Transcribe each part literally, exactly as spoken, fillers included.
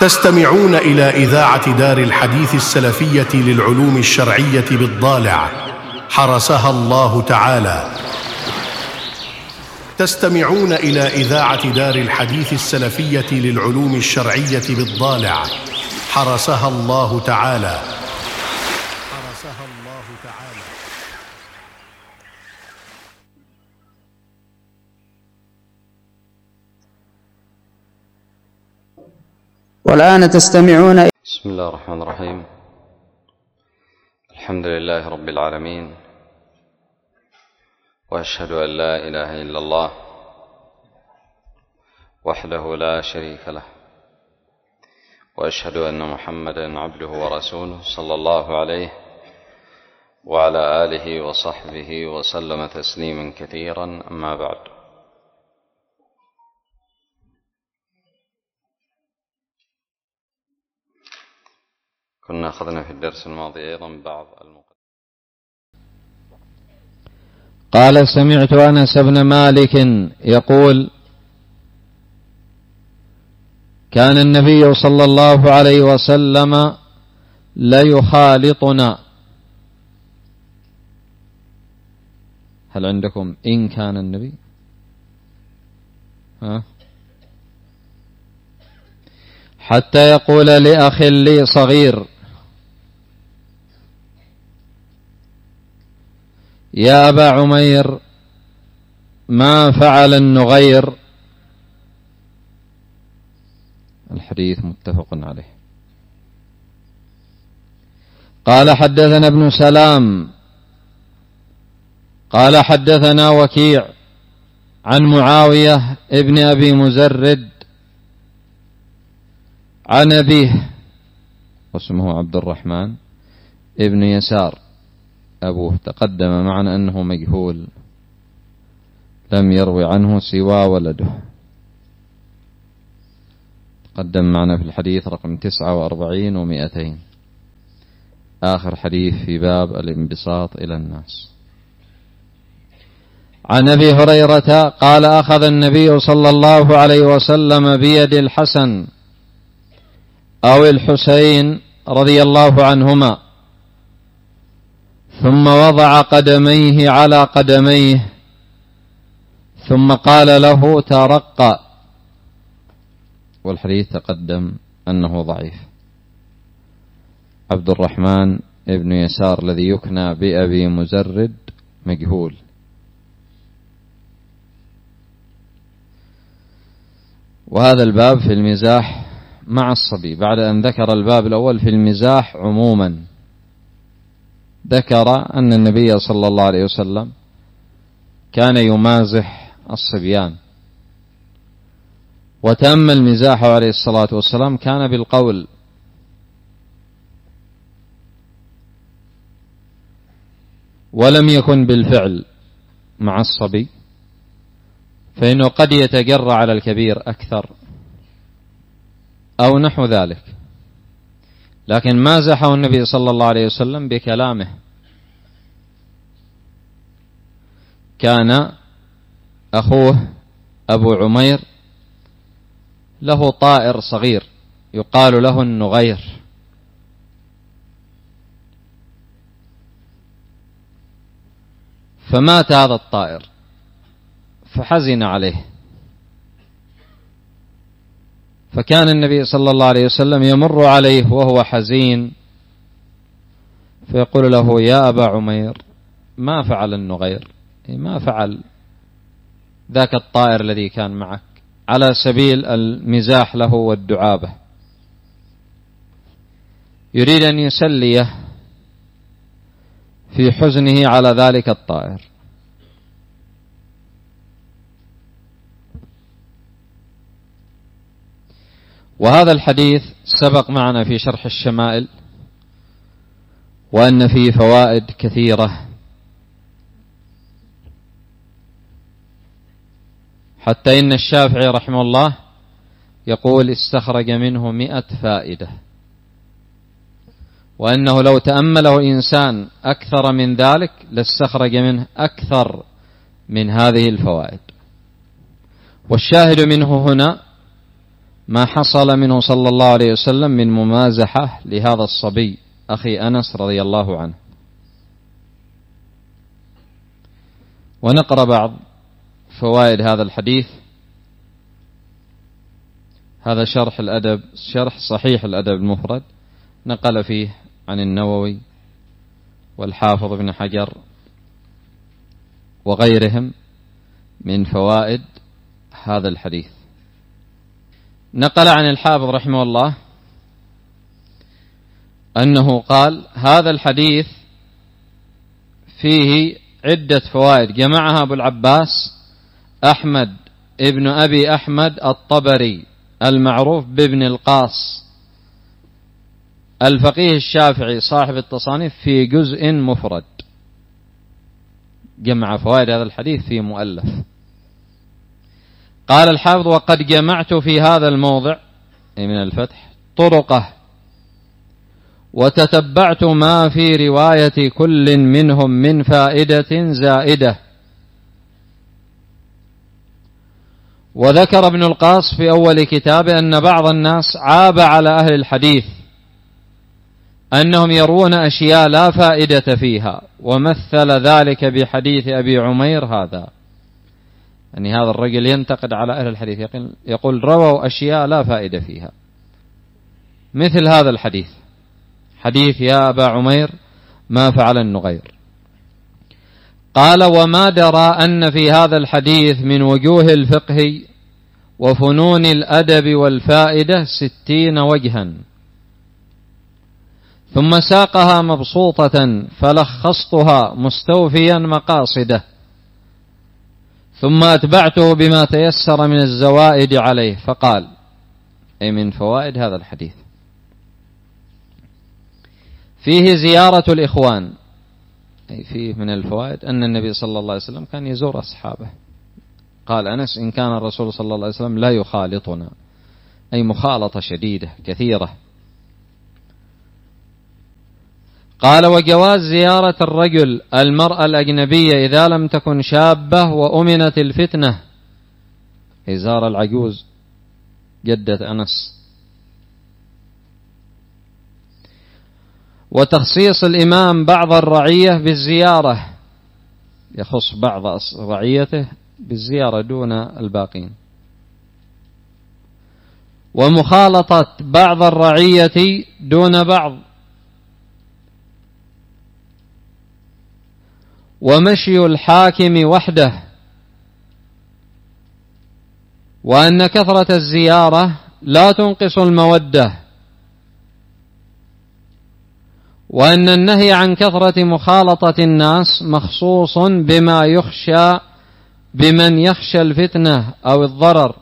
تستمعون إلى إذاعة دار الحديث السلفية للعلوم الشرعية بالضالع حرسها الله تعالى. تستمعون إلى إذاعة دار الحديث السلفية للعلوم الشرعية بالضالع حرسها الله تعالى. حرسها الله تعالى. والآن تستمعون. بسم الله الرحمن الرحيم. الحمد لله رب العالمين، وأشهد أن لا إله إلا الله وحده لا شريك له، وأشهد أن محمدا عبده ورسوله صلى الله عليه وعلى آله وصحبه وسلم تسليما كثيرا. أما بعد، كنا أخذنا في الدرس الماضي أيضا بعض المقدمات. قال: سمعت أنس بن مالك يقول: كان النبي صلى الله عليه وسلم لا يخالطنا. هل عندكم إن كان النبي؟ ها؟ حتى يقول لأخ لي صغير: يا أبا عمير، ما فعل النغير؟ الحديث متفق عليه. قال: حدثنا ابن سلام قال: حدثنا وكيع عن معاوية ابن أبي مزرد عن أبيه، واسمه عبد الرحمن ابن يسار أبوه. تقدم معنا أنه مجهول، لم يروي عنه سوى ولده. تقدم معنا في الحديث رقم تسعة وأربعين ومئتين، آخر حديث في باب الانبساط إلى الناس. عن أبي هريرة قال: أخذ النبي صلى الله عليه وسلم بيد الحسن أو الحسين رضي الله عنهما، ثم وضع قدميه على قدميه، ثم قال له: ترقى. والحديث تقدم أنه ضعيف. عبد الرحمن ابن يسار الذي يكنى بأبي مزرد مجهول. وهذا الباب في المزاح مع الصبي، بعد أن ذكر الباب الأول في المزاح عموما، ذكر أن النبي صلى الله عليه وسلم كان يمازح الصبيان، وتأمل مزاحه عليه الصلاة والسلام كان بالقول، ولم يكن بالفعل مع الصبي، فإنه قد يتجرأ على الكبير أكثر أو نحو ذلك، لكن مازحه النبي صلى الله عليه وسلم بكلامه. كان أخوه أبو عمير له طائر صغير يقال له النغير، فمات هذا الطائر فحزن عليه، فكان النبي صلى الله عليه وسلم يمر عليه وهو حزين فيقول له: يا أبا عمير، ما فعل النغير؟ ما فعل ذاك الطائر الذي كان معك، على سبيل المزاح له والدعابة، يريد أن يسليه في حزنه على ذلك الطائر. وهذا الحديث سبق معنا في شرح الشمائل، وأن فيه فوائد كثيرة، حتى إن الشافعي رحمه الله يقول استخرج منه مئة فائدة، وأنه لو تأمله إنسان أكثر من ذلك لاستخرج منه أكثر من هذه الفوائد. والشاهد منه هنا ما حصل منه صلى الله عليه وسلم من ممازحة لهذا الصبي أخي أنس رضي الله عنه. ونقرأ بعض فوائد هذا الحديث. هذا شرح الأدب، شرح صحيح الأدب المفرد، نقل فيه عن النووي والحافظ ابن حجر وغيرهم من فوائد هذا الحديث. نقل عن الحافظ رحمه الله أنه قال: هذا الحديث فيه عدة فوائد جمعها أبو العباس أحمد ابن أبي أحمد الطبري المعروف بابن القاص الفقيه الشافعي صاحب التصانيف في جزء مفرد، جمع فوائد هذا الحديث في مؤلف. قال الحافظ: وقد جمعت في هذا الموضع من الفتح طرقه، وتتبعت ما في رواية كل منهم من فائدة زائدة. وذكر ابن القاص في أول كتابه أن بعض الناس عاب على أهل الحديث أنهم يرون أشياء لا فائدة فيها، ومثل ذلك بحديث أبي عمير هذا. يعني هذا الرجل ينتقد على أهل الحديث، يقول رووا أشياء لا فائدة فيها، مثل هذا الحديث، حديث يا أبا عمير ما فعل النغير. قال: وما درى أن في هذا الحديث من وجوه الفقه وفنون الأدب والفائدة ستين وجها، ثم ساقها مبسوطة فلخصتها مستوفيا مقاصده، ثم أتبعته بما تيسر من الزوائد عليه. فقال: أي من فوائد هذا الحديث فيه زيارة الإخوان، أي فيه من الفوائد أن النبي صلى الله عليه وسلم كان يزور أصحابه. قال أنس: إن كان الرسول صلى الله عليه وسلم لا يخالطنا، أي مخالطة شديدة كثيرة. قال: وجواز زيارة الرجل المرأة الأجنبية إذا لم تكن شابة وأمنت الفتنة، زار العجوز جدة أنس. وتخصيص الإمام بعض الرعية بالزيارة، يخص بعض رعيته بالزيارة دون الباقين. ومخالطة بعض الرعية دون بعض. ومشي الحاكم وحده. وأن كثرة الزيارة لا تنقص المودة. وأن النهي عن كثرة مخالطة الناس مخصوص بما يخشى بمن يخشى الفتنة أو الضرر.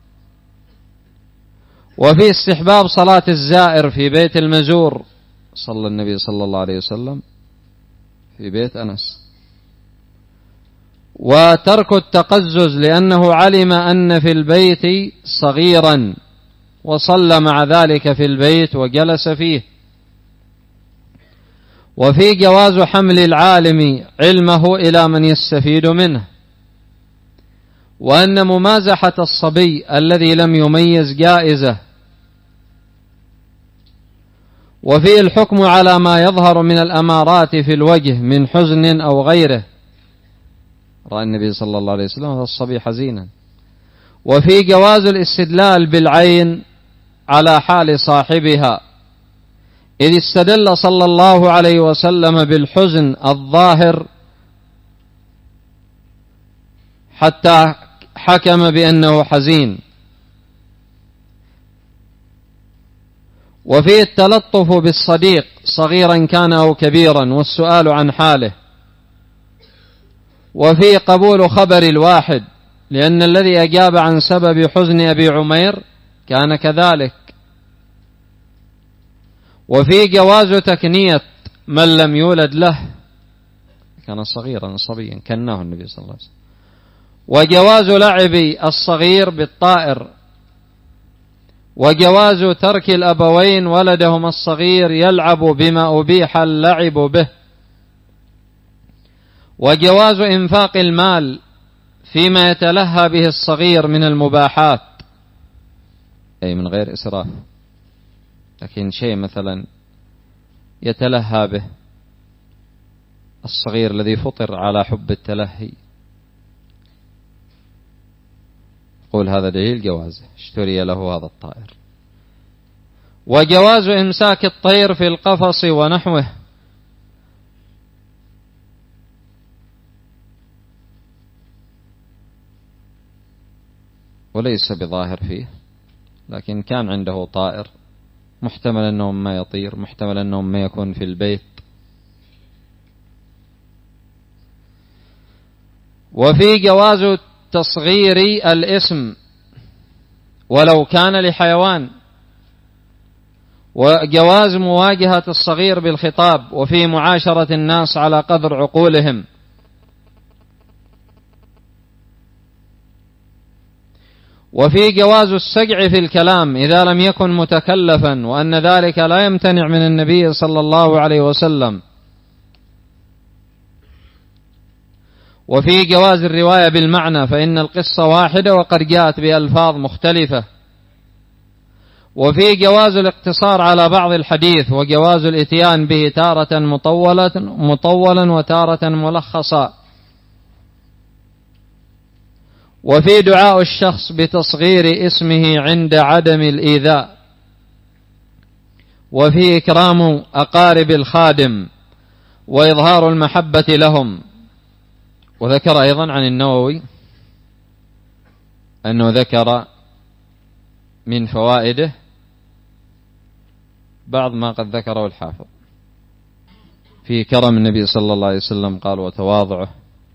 وفي استحباب صلاة الزائر في بيت المزور، صلى النبي صلى الله عليه وسلم في بيت أنس. وترك التقزز لأنه علم أن في البيت صغيرا وصلى مع ذلك في البيت وجلس فيه. وفي جواز حمل العالم علمه إلى من يستفيد منه. وأن ممازحة الصبي الذي لم يميز جائزة. وفي الحكم على ما يظهر من الأمارات في الوجه من حزن أو غيره، رأى النبي صلى الله عليه وسلم هذا الصبي حزينا. وفي جواز الاستدلال بالعين على حال صاحبها، إذ استدل صلى الله عليه وسلم بالحزن الظاهر حتى حكم بأنه حزين. وفي التلطف بالصديق صغيرا كان أو كبيرا والسؤال عن حاله. وفي قبول خبر الواحد، لأن الذي أجاب عن سبب حزن أبي عمير كان كذلك. وفي جواز تكنية من لم يولد له، كان صغيرا صبيا كناه النبي صلى الله عليه وسلم. وجواز لعب الصغير بالطائر. وجواز ترك الأبوين ولدهما الصغير يلعب بما أبيح اللعب به. وجواز إنفاق المال فيما يتلهى به الصغير من المباحات. أي من غير إسراف. لكن شيء مثلا يتلهى به الصغير الذي فطر على حب التلهي، قول هذا دليل جوازه، اشتري له هذا الطائر. وجواز إمساك الطير في القفص ونحوه، وليس بظاهر فيه، لكن كان عنده طائر محتمل أنه ما يطير، محتمل أنه ما يكون في البيت. وفي جواز تصغير الاسم ولو كان لحيوان، وجواز مواجهة الصغير بالخطاب، وفي معاشرة الناس على قدر عقولهم. وفي جواز السجع في الكلام إذا لم يكن متكلفا، وأن ذلك لا يمتنع من النبي صلى الله عليه وسلم. وفي جواز الرواية بالمعنى، فإن القصة واحدة وقد جاءت بألفاظ مختلفة. وفي جواز الاقتصار على بعض الحديث، وجواز الاتيان به تارة مطولة مطولا وتارة ملخصا. وفي دعاء الشخص بتصغير اسمه عند عدم الإيذاء. وفي إكرام أقارب الخادم وإظهار المحبة لهم. وذكر أيضا عن النووي أنه ذكر من فوائده بعض ما قد ذكره الحافظ في كرم النبي صلى الله عليه وسلم، قال وتواضعه.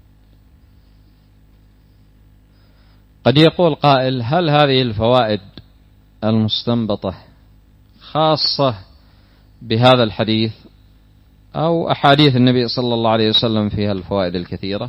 قد يقول قائل: هل هذه الفوائد المستنبطة خاصة بهذا الحديث أو أحاديث النبي صلى الله عليه وسلم فيها الفوائد الكثيرة؟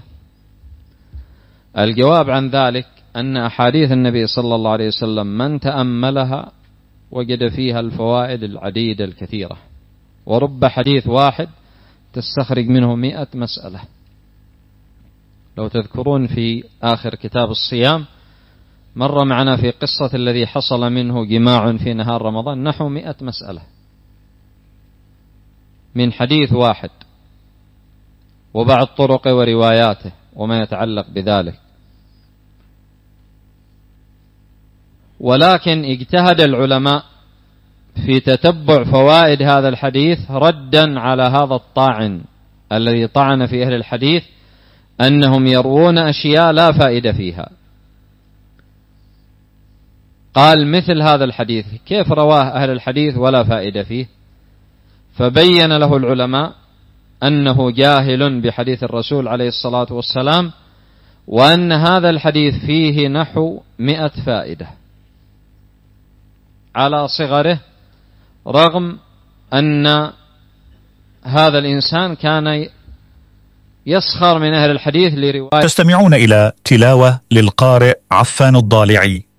الجواب عن ذلك أن أحاديث النبي صلى الله عليه وسلم من تأملها وجد فيها الفوائد العديدة الكثيرة، ورب حديث واحد تستخرج منه مئة مسألة. لو تذكرون في آخر كتاب الصيام مر معنا في قصة الذي حصل منه جماع في نهار رمضان نحو مئة مسألة من حديث واحد، وبعض طرق ورواياته وما يتعلق بذلك. ولكن اجتهد العلماء في تتبع فوائد هذا الحديث ردا على هذا الطاعن الذي طعن في أهل الحديث أنهم يروون أشياء لا فائدة فيها. قال: مثل هذا الحديث كيف رواه أهل الحديث ولا فائدة فيه؟ فبين له العلماء أنه جاهل بحديث الرسول عليه الصلاة والسلام، وأن هذا الحديث فيه نحو مئة فائدة على صغره، رغم أن هذا الإنسان كان يسخر من أهل الحديث لرواية. تستمعون إلى تلاوة للقارئ عفان الضالعي.